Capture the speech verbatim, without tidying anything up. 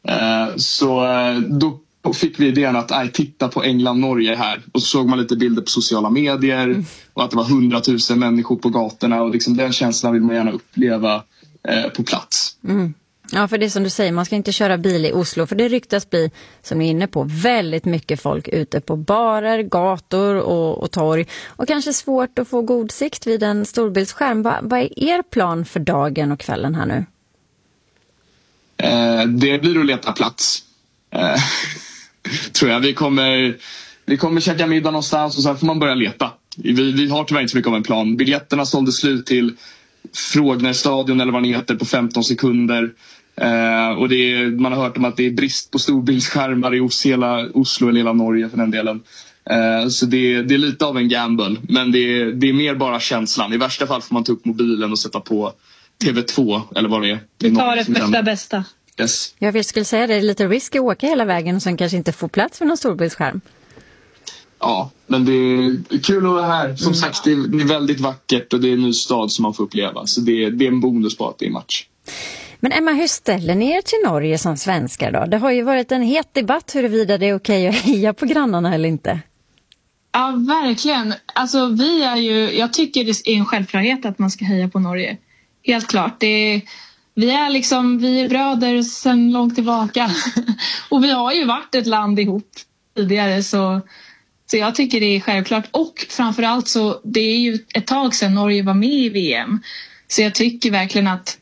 Eh, så eh, då fick vi idén att aj, titta på England-Norge här. Och så såg man lite bilder på sociala medier. Mm. Och att det var hundratusen människor på gatorna. Och liksom den känslan vill man gärna uppleva eh, på plats. Mm. Ja, för det är som du säger, man ska inte köra bil i Oslo. För det ryktas bli, som ni är inne på, väldigt mycket folk ute på barer, gator och, och torg. Och kanske svårt att få god sikt vid en storbildsskärm. Va, vad är er plan för dagen och kvällen här nu? Eh, det blir att leta plats. Eh, tror jag. Vi kommer, vi kommer käka middag någonstans och sen får man börja leta. Vi, vi har tyvärr inte så mycket av en plan. Biljetterna sålde slut till Frognerstadion eller vad det heter på femton sekunder. Eh, och det är, man har hört om att det är brist på storbildsskärmar i hela Oslo eller hela Norge för den delen. Eh, så det, det är lite av en gamble. Men det är, det är mer bara känslan. I värsta fall får man ta upp mobilen och sätta på T V två eller vad det är. Vi tar det första bästa. Yes. Jag skulle säga att det är lite risk att åka hela vägen och sen kanske inte få plats för någon storbildsskärm. Ja, men det är kul att vara här. Som mm. sagt, det är, det är väldigt vackert och det är en ny stad som man får uppleva. Så det är, det är en bonus på att det är match. Men Emma, hur ställer ni er till Norge som svenskar då? Det har ju varit en het debatt huruvida det är okej att heja på grannarna eller inte. Ja, verkligen. Alltså, vi är ju, jag tycker det är en självklarhet att man ska heja på Norge. Helt klart. Det är, vi är liksom, vi är bröder sedan långt tillbaka. Och vi har ju varit ett land ihop tidigare, så... Så jag tycker det är självklart. Och framförallt så det är ju ett tag sedan Norge var med i V M. Så jag tycker verkligen att